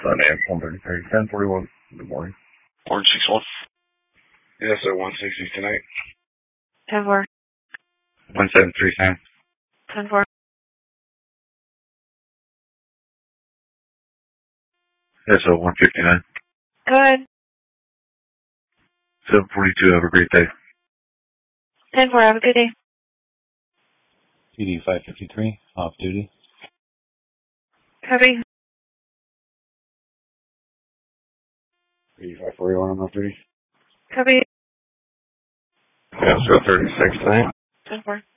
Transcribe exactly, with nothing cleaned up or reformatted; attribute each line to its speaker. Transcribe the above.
Speaker 1: Sunday, one thirty-three, ten forty-one. Good morning.
Speaker 2: Orange six one.
Speaker 3: Yes, sir, one sixty tonight.
Speaker 4: ten four.
Speaker 1: one seven three, Sam.
Speaker 4: ten four.
Speaker 1: Yes, sir, one fifty-nine.
Speaker 4: Good.
Speaker 1: seven forty-two, have a great day.
Speaker 4: ten four, have a good day.
Speaker 5: P D five fifty-three, off duty.
Speaker 4: Copy.
Speaker 3: P D five forty-one, I'm off duty.
Speaker 4: Copy.
Speaker 1: Yeah, so thirty-six tonight.
Speaker 4: ten four.